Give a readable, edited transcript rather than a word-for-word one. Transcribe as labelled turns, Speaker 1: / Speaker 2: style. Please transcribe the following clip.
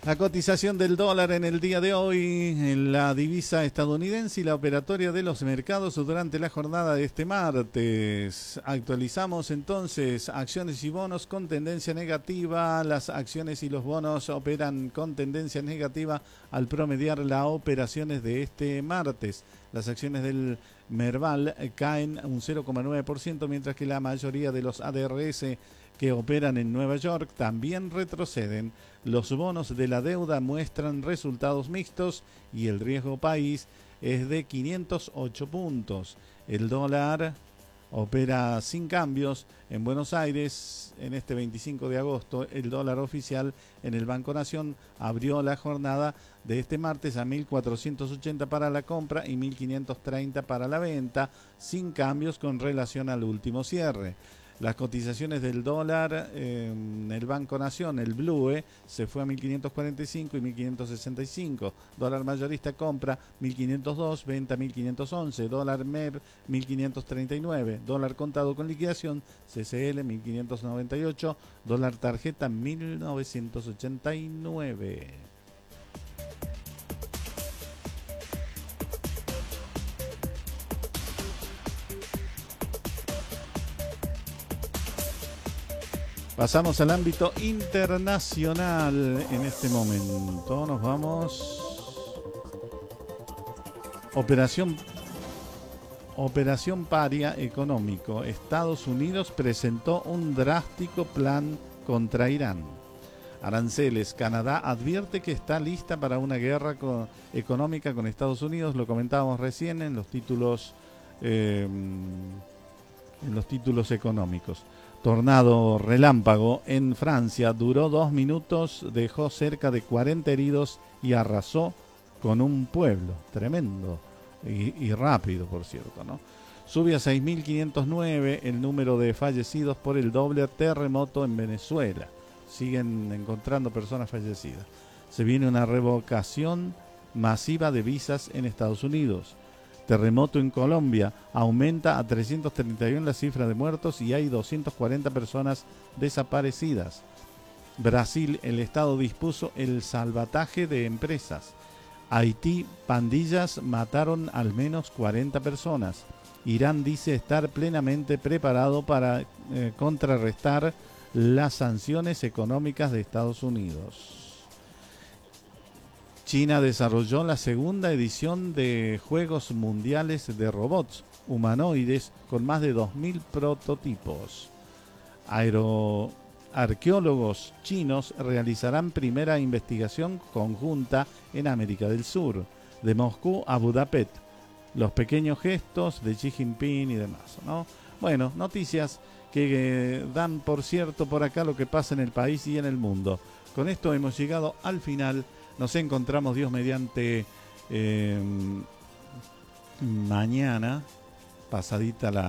Speaker 1: La cotización del dólar en el día de hoy, en la divisa estadounidense y la operatoria de los mercados durante la jornada de este martes. Actualizamos entonces acciones y bonos con tendencia negativa. Las acciones y los bonos operan con tendencia negativa al promediar las operaciones de este martes. Las acciones del Merval caen un 0,9%, mientras que la mayoría de los ADRS que operan en Nueva York también retroceden. Los bonos de la deuda muestran resultados mixtos y el riesgo país es de 508 puntos. El dólar opera sin cambios en Buenos Aires. En este 25 de agosto, el dólar oficial en el Banco Nación abrió la jornada de este martes a 1.480 para la compra y 1.530 para la venta, sin cambios con relación al último cierre. Las cotizaciones del dólar en el Banco Nación, el BLUE, se fue a 1.545 y 1.565. Dólar mayorista compra 1.502, venta 1.511. Dólar MEP 1.539. Dólar contado con liquidación CCL 1.598. Dólar tarjeta 1.989. Pasamos al ámbito internacional en este momento. Nos vamos. Operación Paria económico. Estados Unidos presentó un drástico plan contra Irán. Aranceles. Canadá advierte que está lista para una guerra económica con Estados Unidos. Lo comentábamos recién en los títulos económicos. Tornado relámpago en Francia duró 2 minutos, dejó cerca de 40 heridos y arrasó con un pueblo. Tremendo y rápido, por cierto, ¿no? Sube a 6.509 el número de fallecidos por el doble terremoto en Venezuela. Siguen encontrando personas fallecidas. Se viene una revocación masiva de visas en Estados Unidos. Terremoto en Colombia, aumenta a 331 la cifra de muertos y hay 240 personas desaparecidas. Brasil, el Estado dispuso el salvataje de empresas. Haití, pandillas mataron al menos 40 personas. Irán dice estar plenamente preparado para contrarrestar las sanciones económicas de Estados Unidos. China desarrolló la segunda edición de Juegos Mundiales de Robots Humanoides con más de 2.000 prototipos. Arqueólogos chinos realizarán primera investigación conjunta en América del Sur. De Moscú a Budapest. Los pequeños gestos de Xi Jinping y demás, ¿no? Bueno, noticias que dan por cierto por acá lo que pasa en el país y en el mundo. Con esto hemos llegado al final. Nos encontramos, Dios mediante, mañana, pasadita la